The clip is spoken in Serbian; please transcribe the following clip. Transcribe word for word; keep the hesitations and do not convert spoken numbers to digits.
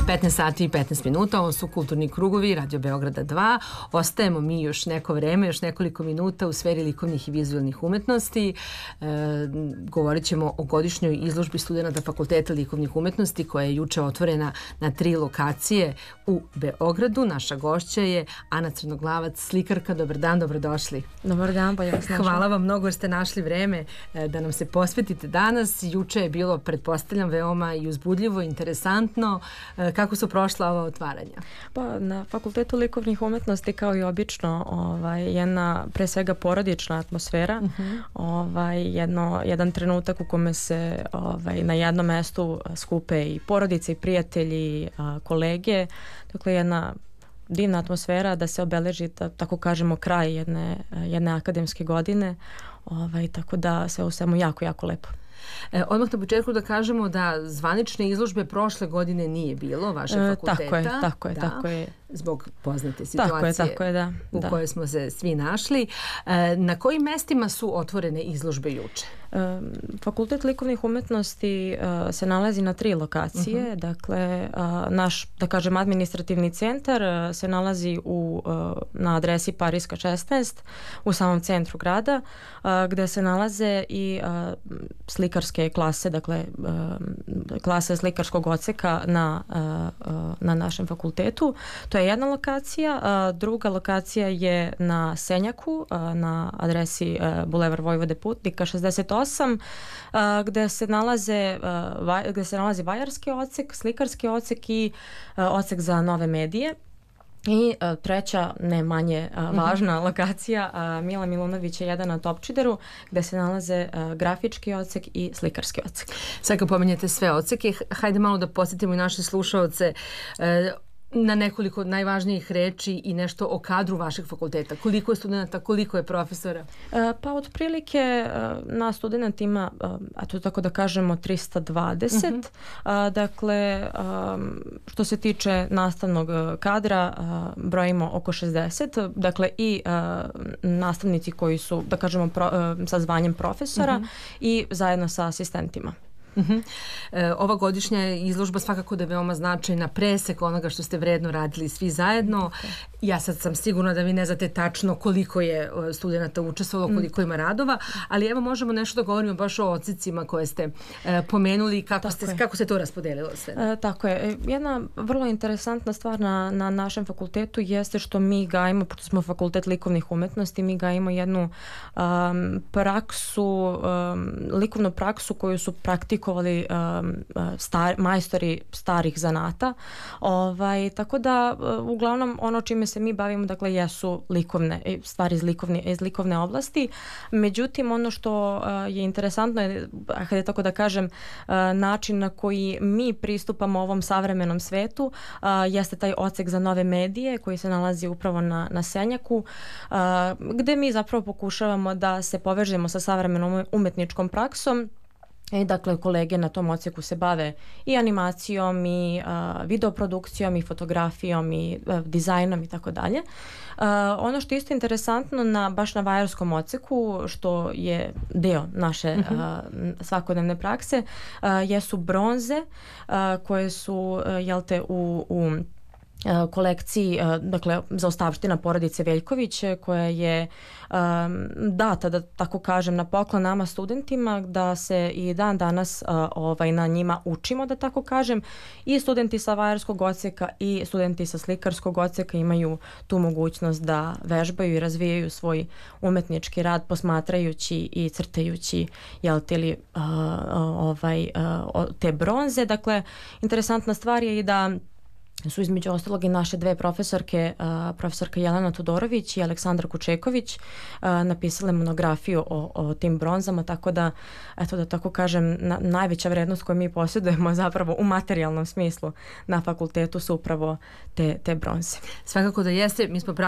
petnaest sati i petnaest minuta, ovo su Kulturni krugovi Radio Beograda dva. Ostajemo mi još neko vreme, još nekoliko minuta u sferi likovnih i vizualnih umetnosti. E, govorit ćemo o godišnjoj izložbi studenta Fakulteta likovnih umetnosti koja je juče otvorena na tri lokacije u Beogradu. Naša gošća je Ana Crnoglavac, slikarka. Dobar dan, dobrodošli. Dobar dan, bolje vas našla. Hvala vam mnogo jer ste našli vreme da nam se posvetite danas. Juče je bilo, pretpostavljam, veoma i uzbudljivo, interesantno. Kako su prošla ova otvaranja? Pa na Fakultetu likovnih umetnosti kao i obično ovaj, jedna pre svega porodična atmosfera, uh-huh. ovaj, jedno, jedan trenutak u kome se ovaj, na jednom mestu skupe i porodice i prijatelji, a, kolege, dakle jedna divna atmosfera da se obeleži, da, tako kažemo, kraj jedne, jedne akademske godine, ovaj, tako da sve u svemu jako, jako lepo. E, odmah na početku da kažemo da zvanične izložbe prošle godine nije bilo vašeg fakulteta. E, tako je, tako je, da, tako je. Zbog poznate situacije tako je, tako je, da, u da. kojoj smo se svi našli. E, na kojim mestima su otvorene izložbe juče? E, Fakultet likovnih umetnosti uh, se nalazi na tri lokacije. Uh-huh. Dakle, uh, naš, da kažem, administrativni centar uh, se nalazi u, uh, na adresi Pariska šesnaest u samom centru grada, uh, gde se nalaze i uh, slikarske klase, dakle uh, klase slikarskog odseka na, uh, uh, na našem fakultetu. To je jedna lokacija. Uh, druga lokacija je na Senjaku, uh, na adresi uh, Bulevar Vojvode Putnika šezdeset osam, uh, gde se nalaze uh, vaj, gde se nalazi vajarski odsek, slikarski odsek i uh, odsek za nove medije. I uh, treća, ne manje uh, važna uh-huh. lokacija, uh, Mila Milunović je jedan na Topčideru, gde se nalaze uh, grafički odsek i slikarski odsek. Sad kad pomenjete sve odseke, hajde malo da podsjetimo i naše slušaoce uh, na nekoliko najvažnijih reči i nešto o kadru vašeg fakulteta. Koliko je studenta, koliko je profesora? E, pa otprilike na student ima, a to tako da kažemo, trista dvadeset. Uh-huh. A, dakle, a, što se tiče nastavnog kadra, a, brojimo oko šezdeset. Dakle, i a, nastavnici koji su, da kažemo, pro, a, sa zvanjem profesora uh-huh. i zajedno sa asistentima. Uh-huh. E, ova godišnja izložba svakako da je veoma značajna, presek onoga što ste vredno radili svi zajedno. Okay. Ja sad sam sigurna da vi ne znate tačno koliko je studenta učestvovalo, koliko mm. ima radova, ali evo možemo nešto da govorimo baš o odsecima koje ste e, pomenuli i kako, ste, kako se to raspodelilo sve. E, tako je. Jedna vrlo interesantna stvar na, na našem fakultetu jeste što mi gajimo, pošto smo fakultet likovnih umetnosti, mi gajimo jednu um, praksu, um, likovnu praksu koju su praktikovali kovali um, star, majstori starih zanata. Ovaj, tako da uglavnom ono čime se mi bavimo, dakle, jesu likovne stvari iz likovne, iz likovne oblasti. Međutim, ono što uh, je interesantno je, hajde tako da kažem, uh, način na koji mi pristupamo ovom savremenom svetu uh, jeste taj odsek za nove medije koji se nalazi upravo na, na Senjaku, uh, gde mi zapravo pokušavamo da se povežemo sa savremenom umetničkom praksom. I dakle, kolege na tom odseku se bave i animacijom, i uh, videoprodukcijom, i fotografijom, i uh, dizajnom i tako dalje. Ono što je isto interesantno na, baš na vajarskom odseku, što je deo naše uh-huh. uh, svakodnevne prakse, uh, jesu bronze uh, koje su, uh, jel te, u... u kolekciji, dakle, zaostavština porodice Veljković, koja je um, data, da tako kažem, na poklon nama studentima, da se i dan danas uh, ovaj, na njima učimo, da tako kažem, i studenti sa vajarskog odseka i studenti sa slikarskog odseka imaju tu mogućnost da vežbaju i razvijaju svoj umetnički rad posmatrajući i crtajući, jel te li, uh, ovaj, uh, te bronze. Dakle, interesantna stvar je i da su između ostalog i naše dve profesorke, uh, profesorka Jelena Todorović i Aleksandra Kučeković, uh, napisale monografiju o, o tim bronzama, tako da, eto da tako kažem, na, najveća vrednost koju mi posjedujemo zapravo u materijalnom smislu na fakultetu su upravo te, te bronze. Svakako da jeste, mi smo